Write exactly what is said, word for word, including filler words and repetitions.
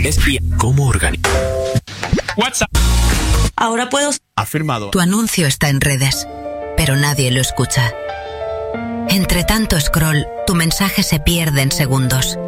Espía. ¿Cómo organizar? WhatsApp. Ahora puedo... Afirmado. Tu anuncio está en redes, pero nadie lo escucha. Entre tanto scroll, tu mensaje se pierde en segundos.